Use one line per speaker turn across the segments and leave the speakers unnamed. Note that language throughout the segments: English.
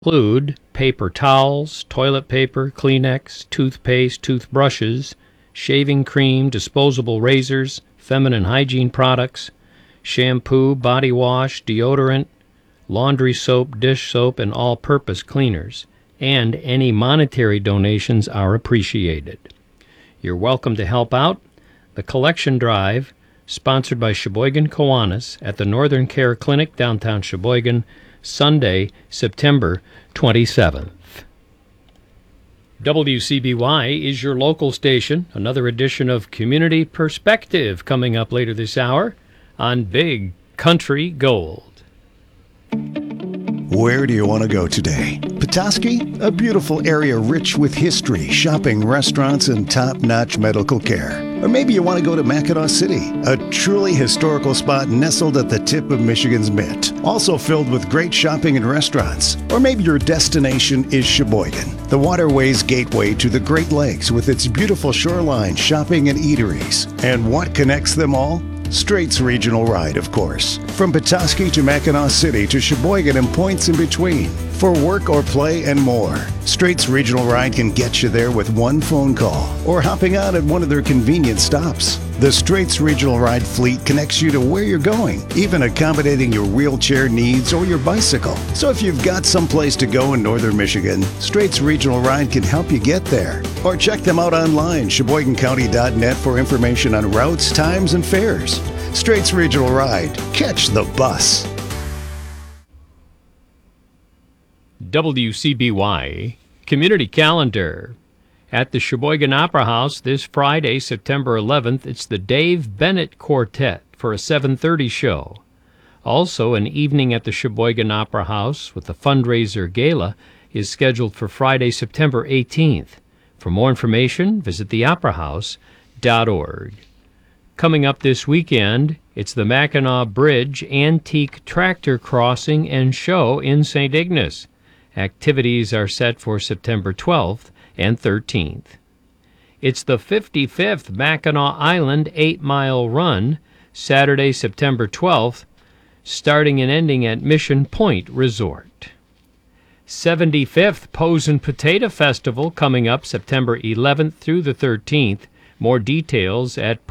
Include paper towels, toilet paper, Kleenex, toothpaste, toothbrushes, shaving cream, disposable razors, feminine hygiene products, shampoo, body wash, deodorant, laundry soap, dish soap, and all-purpose cleaners. And any monetary donations are appreciated. You're welcome to help out. The collection drive, sponsored by Sheboygan Kiwanis at the Northern Care Clinic, downtown Sheboygan, Sunday, September 27th. WCBY is your local station. Another edition of Community Perspective coming up later this hour on Big Country Gold.
Where do you want to go today? Petoskey, a beautiful area rich with history, shopping, restaurants, and top-notch medical care. Or maybe you want to go to Mackinac City, a truly historical spot nestled at the tip of Michigan's Mitt, also filled with great shopping and restaurants. Or maybe your destination is Sheboygan, the waterway's gateway to the Great Lakes with its beautiful shoreline, shopping, and eateries. And what connects them all? Straits Regional Ride, of course. From Petoskey to Mackinac City to Sheboygan and points in between. For work or play and more, Straits Regional Ride can get you there with one phone call or hopping on at one of their convenient stops. The Straits Regional Ride fleet connects you to where you're going, even accommodating your wheelchair needs or your bicycle. So if you've got someplace to go in northern Michigan, Straits Regional Ride can help you get there. Or check them out online, sheboygancounty.net, for information on routes, times, and fares. Straits Regional Ride. Catch the bus.
WCBY Community Calendar. At the Sheboygan Opera House this Friday, September 11th, it's the Dave Bennett Quartet for a 7:30 show. Also, an evening at the Sheboygan Opera House with the fundraiser gala is scheduled for Friday, September 18th. For more information, visit theoperahouse.org. Coming up this weekend, it's the Mackinac Bridge Antique Tractor Crossing and Show in St. Ignace. Activities are set for September 12th and 13th. It's the 55th Mackinac Island 8-mile run, Saturday, September 12th, starting and ending at Mission Point Resort. 75th Posen Potato Festival coming up September 11th through the 13th. More details at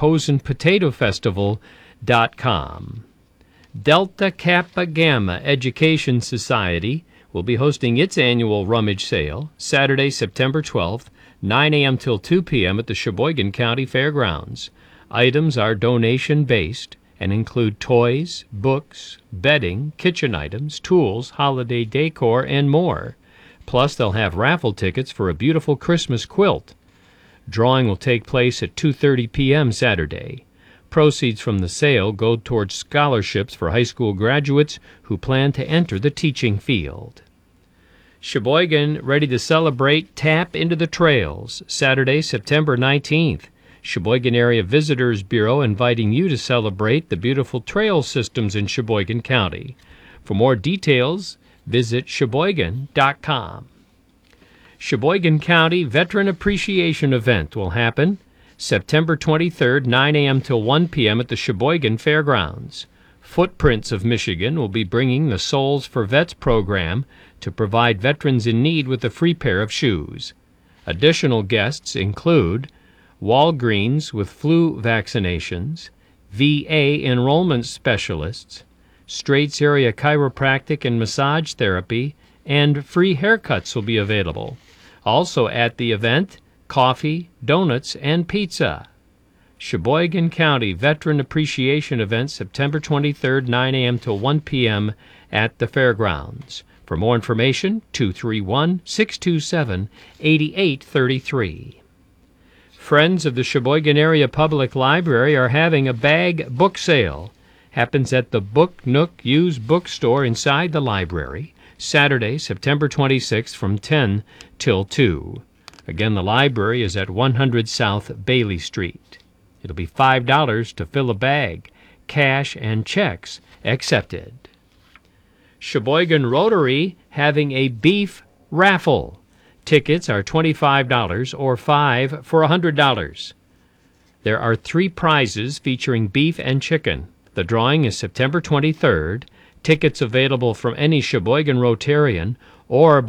posenpotatofestival.com. Delta Kappa Gamma Education Society will be hosting its annual rummage sale Saturday, September 12th, 9 a.m. till 2 p.m. at the Sheboygan County Fairgrounds. Items are donation-based and include toys, books, bedding, kitchen items, tools, holiday decor, and more. Plus, they'll have raffle tickets for a beautiful Christmas quilt. Drawing will take place at 2:30 p.m. Saturday. Proceeds from the sale go towards scholarships for high school graduates who plan to enter the teaching field. Sheboygan ready to celebrate Tap into the Trails, Saturday, September 19th. Sheboygan Area Visitors Bureau inviting you to celebrate the beautiful trail systems in Sheboygan County. For more details, visit sheboygan.com. Sheboygan County Veteran Appreciation Event will happen September 23rd, 9 a.m. till 1 p.m. at the Sheboygan Fairgrounds. Footprints of Michigan will be bringing the Souls for Vets program to provide veterans in need with a free pair of shoes. Additional guests include Walgreens with flu vaccinations, VA enrollment specialists, Straits Area Chiropractic and Massage Therapy, and free haircuts will be available. Also at the event, coffee, donuts, and pizza. Sheboygan County Veteran Appreciation Event, September 23rd, 9 a.m. till 1 p.m. at the Fairgrounds. For more information, 231-627-8833. Friends of the Sheboygan Area Public Library are having a bag book sale. Happens at the Book Nook used bookstore inside the library, Saturday, September 26th from 10 till 2. Again, the library is at 100 South Bailey Street. It'll be $5 to fill a bag. Cash and checks accepted. Sheboygan Rotary having a beef raffle. Tickets are $25 or $5 for $100. There are 3 prizes featuring beef and chicken. The drawing is September 23rd. Tickets available from any Sheboygan Rotarian or